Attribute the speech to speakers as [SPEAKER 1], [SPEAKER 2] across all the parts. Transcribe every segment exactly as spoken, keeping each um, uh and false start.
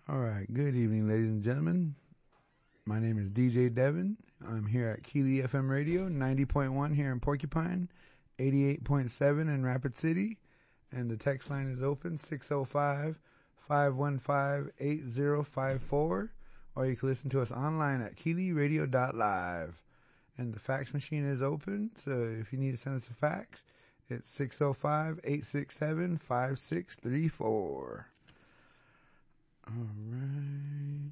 [SPEAKER 1] All right, good evening, ladies and gentlemen. My name is D J Devin. I'm here at Keely F M Radio, ninety point one here in Porcupine, eighty-eight point seven in Rapid City, and the text line is open, six oh five, five one five, eight oh five four, or you can listen to us online at keely radio dot live. And the fax machine is open, so if you need to send us a fax, it's six oh five, eight six seven, five six three four. All right.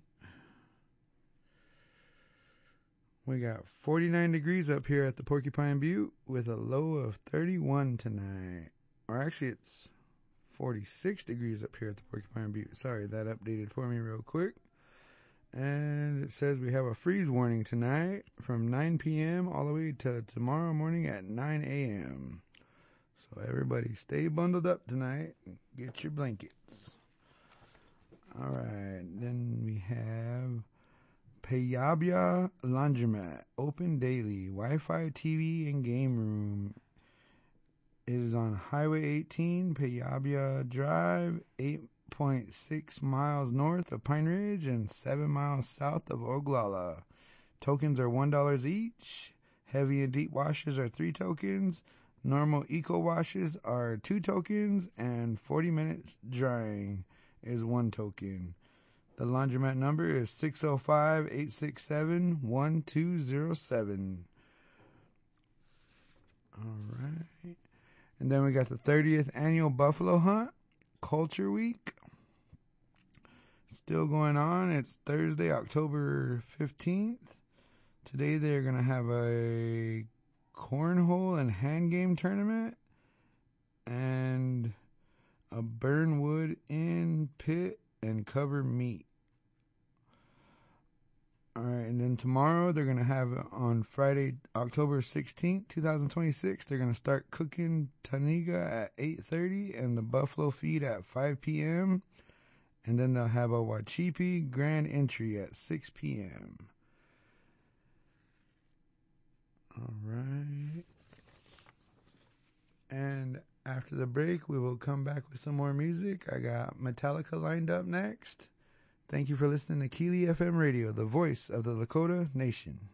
[SPEAKER 1] We got forty-nine degrees up here at the Porcupine Butte with a low of thirty-one tonight. Or actually, it's forty-six degrees up here at the Porcupine Butte. Sorry, that updated for me real quick. And it says we have a freeze warning tonight from nine p.m. all the way to tomorrow morning at nine a.m. So everybody stay bundled up tonight and get your blankets. All right, then we have Payabia Laundromat, open daily, Wi-Fi, T V, and game room. It is on Highway eighteen, Payabia Drive, eight point six miles north of Pine Ridge and seven miles south of Oglala. Tokens are one dollar each. Heavy and deep washes are three tokens. Normal eco washes are two tokens, and forty minutes drying is one token. The laundromat number is six oh five, eight six seven, one two oh seven. All right. And then we got the thirtieth annual Buffalo Hunt, Culture Week. Still going on. It's Thursday, October fifteenth. Today they're going to have a cornhole and hand game tournament and a burn wood in pit and cover meat. Alright, and then tomorrow they're going to have on Friday, October sixteenth, twenty twenty-six, they're going to start cooking Taniga at eight thirty and the buffalo feed at five p.m. And then they'll have a Wachipi grand entry at six p.m. Alright. And after the break, we will come back with some more music. I got Metallica lined up next. Thank you for listening to Keely F M Radio, the voice of the Lakota Nation.